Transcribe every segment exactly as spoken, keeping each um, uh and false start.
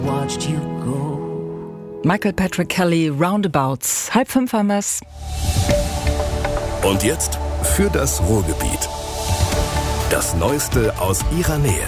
Watched you go. Michael Patrick Kelly, Roundabouts. Halb fünf haben wir's. Und jetzt für das Ruhrgebiet. Das Neueste aus ihrer Nähe.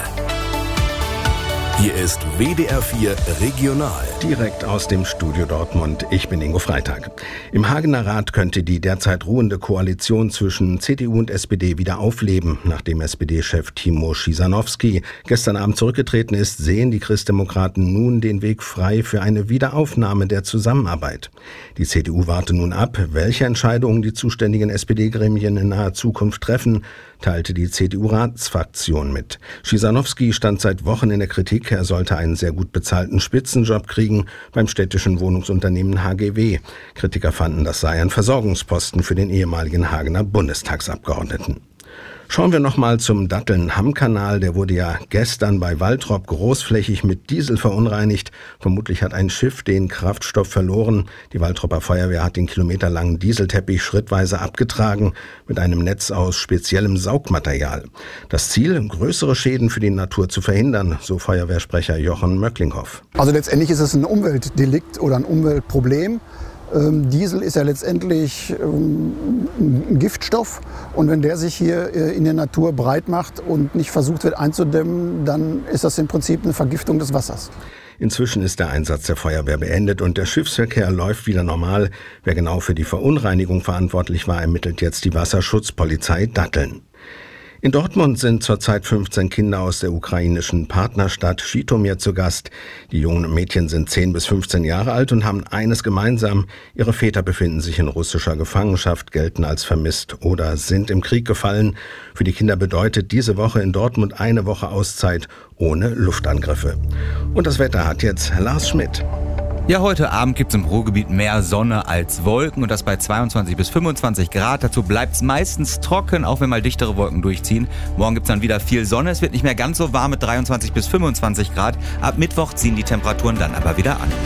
Hier ist W D R vier Regional. Direkt aus dem Studio Dortmund. Ich bin Ingo Freitag. Im Hagener Rat könnte die derzeit ruhende Koalition zwischen C D U und S P D wieder aufleben. Nachdem S P D-Chef Timo Schisanowski gestern Abend zurückgetreten ist, sehen die Christdemokraten nun den Weg frei für eine Wiederaufnahme der Zusammenarbeit. Die C D U warte nun ab, welche Entscheidungen die zuständigen S P D-Gremien in naher Zukunft treffen, teilte die C D U-Ratsfraktion mit. Schisanowski stand seit Wochen in der Kritik, er sollte einen sehr gut bezahlten Spitzenjob kriegen beim städtischen Wohnungsunternehmen H G W. Kritiker fanden, das sei ein Versorgungsposten für den ehemaligen Hagener Bundestagsabgeordneten. Schauen wir nochmal zum Datteln-Hamm-Kanal. Der wurde ja gestern bei Waltrop großflächig mit Diesel verunreinigt. Vermutlich hat ein Schiff den Kraftstoff verloren. Die Waltroper Feuerwehr hat den kilometerlangen Dieselteppich schrittweise abgetragen mit einem Netz aus speziellem Saugmaterial. Das Ziel, größere Schäden für die Natur zu verhindern, so Feuerwehrsprecher Jochen Möcklinghoff. Also letztendlich ist es ein Umweltdelikt oder ein Umweltproblem. Ähm, Diesel ist ja letztendlich ähm, ein Giftstoff und wenn der sich hier äh, in der Natur breit macht und nicht versucht wird einzudämmen, dann ist das im Prinzip eine Vergiftung des Wassers. Inzwischen ist der Einsatz der Feuerwehr beendet und der Schiffsverkehr läuft wieder normal. Wer genau für die Verunreinigung verantwortlich war, ermittelt jetzt die Wasserschutzpolizei Datteln. In Dortmund sind zurzeit fünfzehn Kinder aus der ukrainischen Partnerstadt Schitomir zu Gast. Die jungen Mädchen sind zehn bis fünfzehn Jahre alt und haben eines gemeinsam. Ihre Väter befinden sich in russischer Gefangenschaft, gelten als vermisst oder sind im Krieg gefallen. Für die Kinder bedeutet diese Woche in Dortmund eine Woche Auszeit ohne Luftangriffe. Und das Wetter hat jetzt Lars Schmidt. Ja, heute Abend gibt's im Ruhrgebiet mehr Sonne als Wolken und das bei zweiundzwanzig bis fünfundzwanzig Grad. Dazu bleibt's meistens trocken, auch wenn mal dichtere Wolken durchziehen. Morgen gibt's dann wieder viel Sonne. Es wird nicht mehr ganz so warm mit dreiundzwanzig bis fünfundzwanzig Grad. Ab Mittwoch ziehen die Temperaturen dann aber wieder an.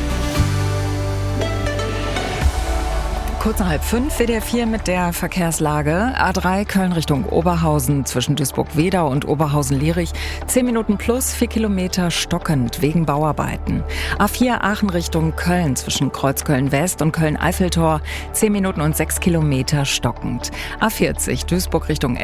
Kurz nach halb fünf, W D R vier mit der Verkehrslage. A drei Köln Richtung Oberhausen zwischen Duisburg-Wedau und Oberhausen-Lierich. zehn Minuten plus, vier Kilometer stockend wegen Bauarbeiten. A vier Aachen Richtung Köln zwischen Kreuzköln-West und Köln-Eiffeltor. zehn Minuten und sechs Kilometer stockend. A vierzig Duisburg Richtung